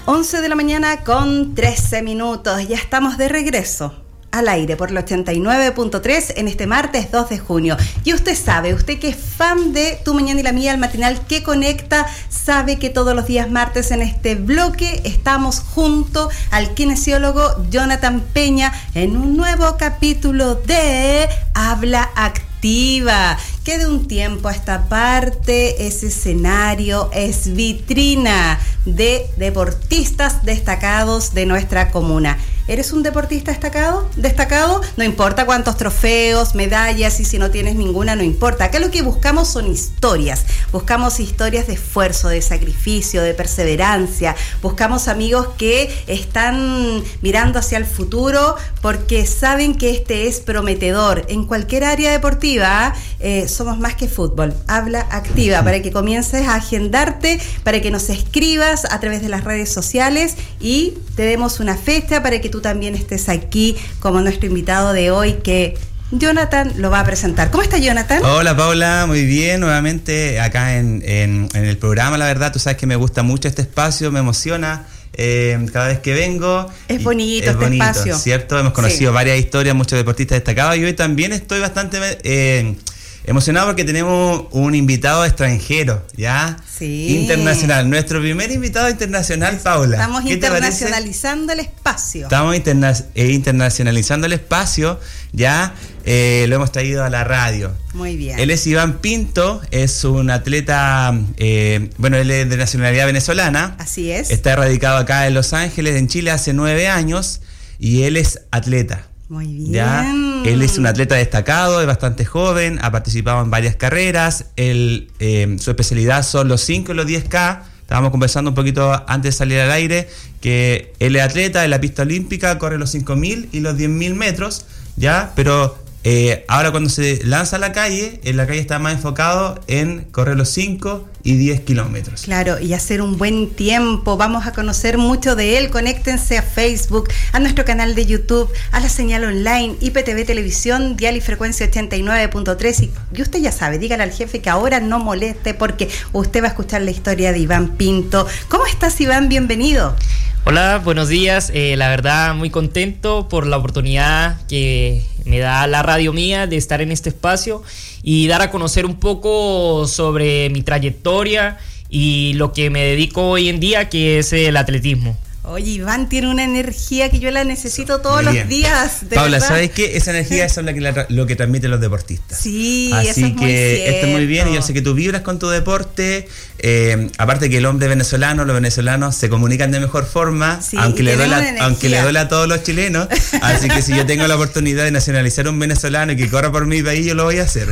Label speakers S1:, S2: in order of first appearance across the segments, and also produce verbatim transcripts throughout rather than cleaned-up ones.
S1: once de la mañana con trece minutos. Ya estamos de regreso al aire por el ochenta y nueve punto tres en este martes dos de junio. Y usted sabe, usted que es fan de Tu Mañana y la Mía, el matinal que conecta, sabe que todos los días martes en este bloque estamos junto al kinesiólogo Jonathan Peña en un nuevo capítulo de Habla Activa, que de un tiempo a esta parte es escenario, es vitrina de deportistas destacados de nuestra comuna. ¿Eres un deportista destacado? ¿Destacado? No importa cuántos trofeos, medallas, y si no tienes ninguna, no importa. Acá lo que buscamos son historias. Buscamos historias de esfuerzo, de sacrificio, de perseverancia. Buscamos amigos que están mirando hacia el futuro porque saben que este es prometedor. En cualquier área deportiva, eh, somos más que fútbol. Habla Activa, para que comiences a agendarte, para que nos escribas a través de las redes sociales y te demos una fecha para que tú también estés aquí como nuestro invitado de hoy, que Jonathan lo va a presentar. ¿Cómo está, Jonathan?
S2: Hola, Paula, muy bien, nuevamente acá en, en, en el programa. La verdad, tú sabes que me gusta mucho este espacio, me emociona eh, cada vez que vengo.
S1: Es bonito
S2: es
S1: este
S2: bonito,
S1: espacio,
S2: ¿cierto? Hemos conocido sí. varias historias, muchos deportistas destacados, y hoy también estoy bastante eh, emocionado porque tenemos un invitado extranjero, ¿ya?
S1: Sí.
S2: Internacional. Nuestro primer invitado internacional, Paula.
S1: Estamos internacionalizando el espacio.
S2: Estamos interna- eh, internacionalizando el espacio, ¿ya? Eh, lo hemos traído a la radio.
S1: Muy bien.
S2: Él es Iván Pinto, es un atleta, eh, bueno, él es de nacionalidad venezolana.
S1: Así es.
S2: Está radicado acá en Los Ángeles, en Chile, hace nueve años, y él es atleta.
S1: Muy bien.
S2: ¿Ya? Él es un atleta destacado, es bastante joven, ha participado en varias carreras. Él, eh, su especialidad son los cinco y los diez K. Estábamos conversando un poquito antes de salir al aire, que él es atleta en la pista olímpica, corre los cinco mil y los diez mil metros, ¿ya? Pero eh, ahora cuando se lanza a la calle, en la calle está más enfocado en correr los cinco y diez kilómetros.
S1: Claro, y hacer un buen tiempo. Vamos a conocer mucho de él. Conéctense a Facebook, a nuestro canal de YouTube, a la señal online, I P T V Televisión, dial y frecuencia ochenta y nueve punto tres. Y, y usted ya sabe, dígale al jefe que ahora no moleste porque usted va a escuchar la historia de Iván Pinto. ¿Cómo estás, Iván? Bienvenido.
S3: Hola, buenos días. Eh, la verdad, muy contento por la oportunidad que me da la radio mía de estar en este espacio y dar a conocer un poco sobre mi trayectoria y lo que me dedico hoy en día, que es el atletismo.
S1: Oye, Iván tiene una energía que yo la necesito todos los días. De
S2: Paula,
S1: verdad.
S2: ¿sabes qué? Esa energía es la que la, lo que transmiten los deportistas.
S1: Sí,
S2: así
S1: eso es muy
S2: que
S1: cierto.
S2: esto es muy bien, y yo sé que tú vibras con tu deporte. Eh, aparte que el hombre venezolano, los venezolanos se comunican de mejor forma,
S1: sí,
S2: aunque le duela, aunque le duela a todos los chilenos. Así que si yo tengo la oportunidad de nacionalizar un venezolano y que corra por mi país, yo lo voy a hacer.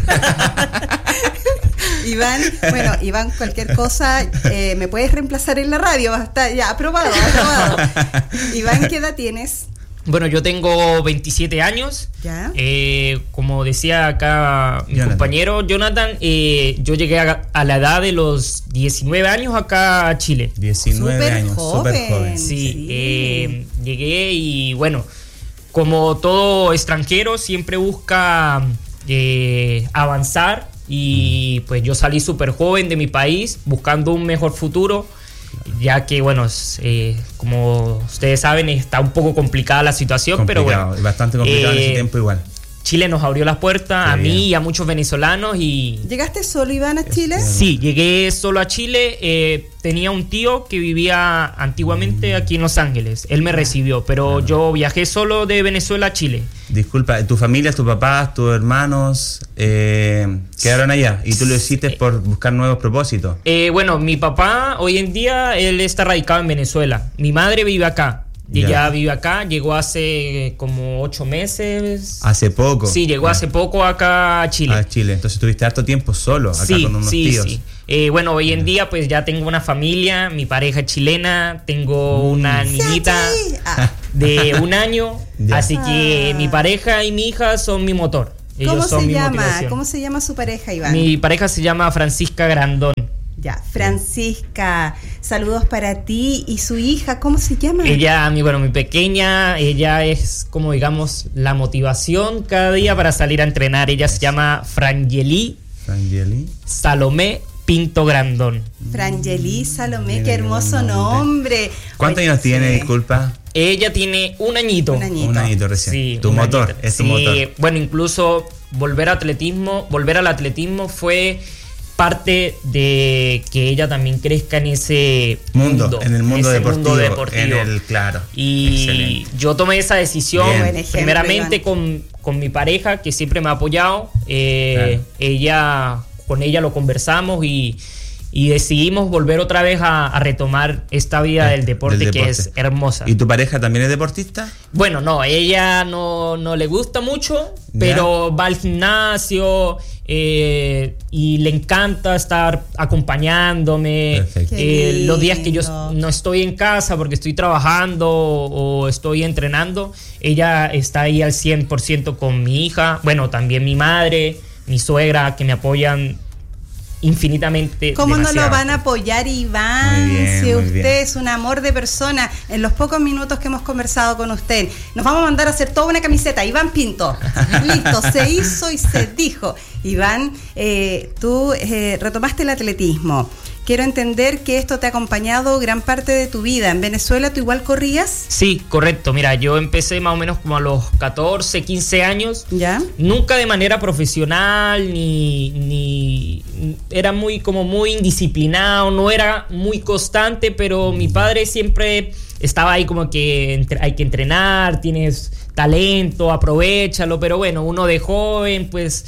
S1: Iván, bueno, Iván, cualquier cosa, eh, me puedes reemplazar en la radio, está ya aprobado, aprobado. Iván, ¿qué edad tienes?
S3: Bueno, yo tengo veintisiete años.
S1: ¿Ya?
S3: Eh, como decía acá mi
S2: Jonathan.
S3: compañero Jonathan, eh, yo llegué a, a la edad de los diecinueve años acá a Chile.
S2: diecinueve
S1: Súper
S2: años,
S1: joven.
S2: súper joven.
S3: Sí,
S1: Sí.
S3: Eh, llegué y bueno, como todo extranjero siempre busca eh, avanzar, y pues yo salí súper joven de mi país buscando un mejor futuro, ya que bueno, eh, como ustedes saben, está un poco complicada la situación,
S2: Complicado,
S3: pero bueno,
S2: bastante complicado
S3: eh,
S2: en ese tiempo igual.
S3: Chile nos abrió las puertas,
S2: Qué
S3: a mí
S2: bien.
S3: y a muchos venezolanos. Y
S1: ¿Llegaste solo, Iván, a Chile?
S3: sí, llegué solo a Chile. Eh, tenía un tío que vivía antiguamente aquí en Los Ángeles. Él me recibió, pero
S2: Ah.
S3: yo viajé solo de Venezuela a Chile.
S2: Disculpa, ¿tu familia, tus papás, tus hermanos eh, quedaron allá y tú lo hiciste por buscar nuevos propósitos?
S3: Eh, bueno, mi papá hoy en día, él está radicado en Venezuela. Mi madre vive acá. Y
S2: Ya.
S3: ella vive acá, llegó hace como ocho meses.
S2: Hace poco.
S3: Sí, llegó
S2: Ya.
S3: hace poco acá a Chile.
S2: A Chile, entonces tuviste harto tiempo solo acá
S3: Sí,
S2: con unos
S3: sí,
S2: tíos.
S3: sí. Eh, bueno, hoy en día pues ya tengo una familia, mi pareja es chilena, tengo una niñita
S1: Sí. Ah,
S3: de un año,
S2: Ya.
S3: así que
S1: Ah.
S3: mi pareja y mi hija son mi motor. Ellos
S1: ¿Cómo
S3: son
S1: se
S3: mi
S1: llama?
S3: motivación.
S1: ¿Cómo se llama su pareja, Iván?
S3: Mi pareja se llama Francisca Grandón.
S1: Ya, Francisca, saludos para ti. ¿Y su hija, cómo se llama?
S3: Ella, mi, bueno, mi pequeña, ella es como digamos la motivación cada día para salir a entrenar. Ella se llama Frangeli
S2: Frangeli.
S3: Salomé Pinto Grandón.
S1: Frangeli Salomé,
S2: Mira
S1: qué hermoso nombre.
S2: ¿Cuántos
S1: Oye,
S2: años tiene,
S1: sí.
S2: disculpa?
S3: Ella tiene un añito.
S1: Un añito.
S2: Un añito recién.
S3: Sí,
S2: tu
S3: un
S2: motor,
S3: añito.
S2: es tu
S3: Sí,
S2: motor.
S3: bueno, incluso volver a atletismo, volver al atletismo fue parte de que ella también crezca en ese
S2: Mundo,
S3: mundo,
S2: en el mundo
S3: ese
S2: deportivo,
S3: mundo deportivo.
S2: en el, claro.
S3: Y
S2: Excelente.
S3: yo tomé esa decisión
S2: Bien.
S1: Buen ejemplo,
S3: primeramente
S1: Iván.
S3: con, con mi pareja, que siempre me ha apoyado. Eh,
S2: Claro.
S3: Ella, con ella lo conversamos y, y decidimos volver otra vez a, a retomar esta vida del deporte,
S2: Del
S3: que
S2: deporte.
S3: es hermosa.
S2: ¿Y tu pareja también es deportista?
S3: Bueno, no, ella no, no le gusta mucho, pero va al gimnasio eh, y le encanta estar acompañándome.
S2: Perfecto.
S1: Qué
S3: Eh, los días que yo
S1: lindo.
S3: no estoy en casa porque estoy trabajando o estoy entrenando, ella está ahí al cien por ciento con mi hija, bueno, también mi madre, mi suegra, que me apoyan infinitamente.
S1: ¿Cómo no
S3: demasiado.
S1: lo van a apoyar, Iván?
S2: Muy bien,
S1: si
S2: muy
S1: usted
S2: bien.
S1: es un amor de persona, en los pocos minutos que hemos conversado con usted, nos vamos a mandar a hacer toda una camiseta. Iván Pinto, listo, se hizo y se dijo. Iván, eh, tú eh, retomaste el atletismo. Quiero entender que esto te ha acompañado gran parte de tu vida. ¿En Venezuela tú igual corrías?
S3: Sí, correcto. Mira, yo empecé más o menos como a los catorce, quince años.
S1: ¿Ya?
S3: Nunca de manera profesional, ni, ni era muy como muy indisciplinado, no era muy constante, pero mi padre siempre estaba ahí como que entre, hay que entrenar, tienes talento, aprovéchalo, pero bueno, uno de joven, pues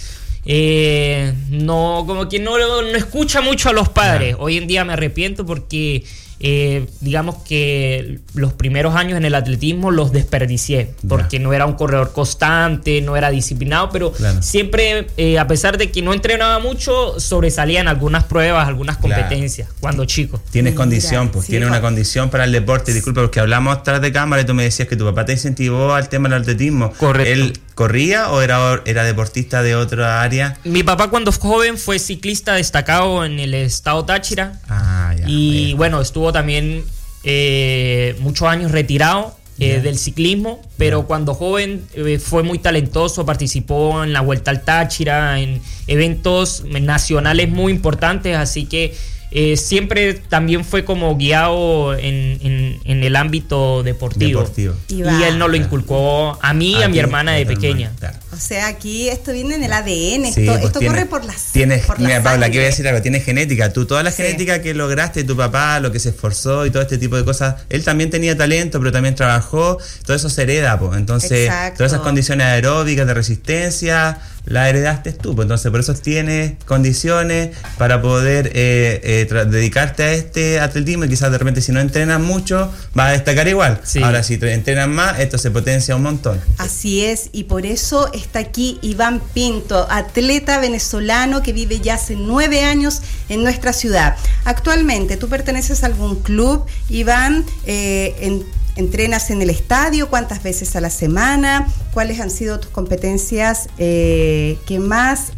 S3: eh, no, como que no, no escucha mucho a los padres.
S2: Claro.
S3: Hoy en día me arrepiento porque eh, digamos que los primeros años en el atletismo los desperdicié,
S2: Ya.
S3: porque no era un corredor constante, no era disciplinado, pero
S2: Claro.
S3: siempre, eh, a pesar de que no entrenaba mucho, sobresalían algunas pruebas, algunas
S2: Claro.
S3: competencias, cuando chico.
S2: Tienes
S1: Mira,
S2: condición, pues
S1: sí,
S2: tienes
S1: pues.
S2: una condición para el deporte. Disculpa, porque hablamos tras de cámara y tú me decías que tu papá te incentivó al tema del atletismo.
S3: Correcto.
S2: ¿Él corría o era, era deportista de otra área?
S3: Mi papá cuando fue joven fue ciclista destacado en el estado Táchira.
S2: Ah, ya.
S3: Y
S2: bien.
S3: bueno, estuvo también eh, muchos años retirado eh,
S2: Ya.
S3: del ciclismo, pero
S2: Ya.
S3: cuando joven eh, fue muy talentoso, participó en la Vuelta al Táchira, en eventos nacionales muy importantes, así que eh, siempre también fue como guiado en, en- en el ámbito deportivo.
S2: Deportivo.
S3: Y
S1: Iván.
S3: él nos lo inculcó a mí y a mi
S2: ti,
S3: hermana de
S2: a tu
S3: pequeña.
S2: hermana, claro.
S1: O sea, aquí esto viene en el A D N,
S2: Sí,
S1: esto,
S2: pues
S1: esto
S2: tiene-
S1: corre por las
S2: tienes,
S1: por la
S2: mira, Paula,
S1: sangre.
S2: aquí voy a decir algo, tienes genética. Tú, toda la
S1: Sí.
S2: genética que lograste, tu papá, lo que se esforzó y todo este tipo de cosas, él también tenía talento, pero también trabajó, todo eso se hereda, pues. Entonces,
S1: Exacto.
S2: todas esas condiciones aeróbicas de resistencia, las heredaste tú, pues. Entonces, por eso tienes condiciones para poder eh, eh, tra- dedicarte a este atletismo y quizás de repente si no entrenas mucho, vas a destacar igual.
S3: Sí.
S2: Ahora, si te entrenas más, esto se potencia un montón.
S1: Así es, y por eso está aquí Iván Pinto, atleta venezolano que vive ya hace nueve años en nuestra ciudad. Actualmente, ¿tú perteneces a algún club, Iván? Eh, en- ¿Entrenas en el estadio? ¿Cuántas veces a la semana? ¿Cuáles han sido tus competencias eh, que más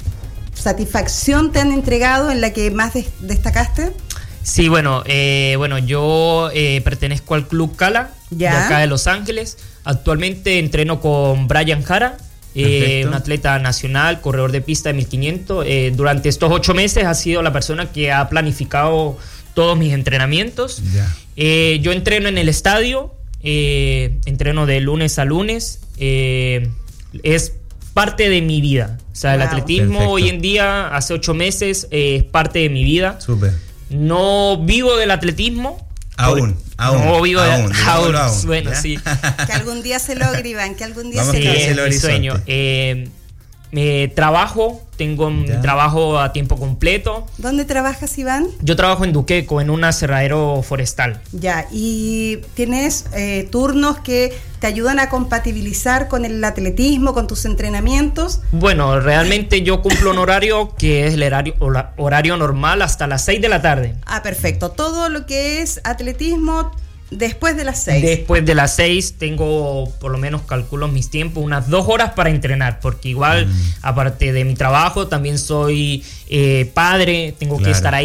S1: satisfacción te han entregado, en la que más des- destacaste?
S3: Sí, bueno, eh, bueno, yo eh, pertenezco al Club Cala,
S1: Ya.
S3: de acá de Los Ángeles. Actualmente entreno con Brian Jara, eh,
S2: Perfecto.
S3: un atleta nacional, corredor de pista de mil quinientos. Eh, durante estos ocho meses ha sido la persona que ha planificado todos mis entrenamientos.
S2: Ya.
S3: Eh, yo entreno en el estadio, eh, entreno de lunes a lunes. eh, es parte de mi vida. O sea, el
S1: Wow.
S3: atletismo
S2: Perfecto.
S3: hoy en día, hace ocho meses, eh, es parte de mi vida.
S2: Súper.
S3: No vivo del atletismo.
S2: Aún,
S3: Por-
S2: aún,
S3: No vivo de-
S2: aún, digámoslo aún,
S3: Bueno,
S2: ¿ya?
S3: sí.
S1: Que algún día se logre, Iván, que algún día
S2: Vamos
S1: se
S2: a
S3: Sí,
S1: logre.
S2: hacer
S3: es
S2: el
S3: mi
S2: horizonte.
S3: sueño. Eh, eh, trabajo, tengo un
S2: Ya.
S3: trabajo a tiempo completo.
S1: ¿Dónde trabajas, Iván?
S3: Yo trabajo en Duqueco, en un aserradero forestal.
S1: Ya, y tienes eh, turnos que te ayudan a compatibilizar con el atletismo, con tus entrenamientos.
S3: Bueno, realmente yo cumplo un horario que es el horario, hora- horario normal hasta las seis de la tarde.
S1: Ah, perfecto. Todo lo que es atletismo después de las seis.
S3: Después de las seis tengo, por lo menos calculo mis tiempos, unas dos horas para entrenar, porque igual,
S2: Mm.
S3: aparte de mi trabajo, también soy eh, padre, tengo que
S2: Claro.
S3: estar ahí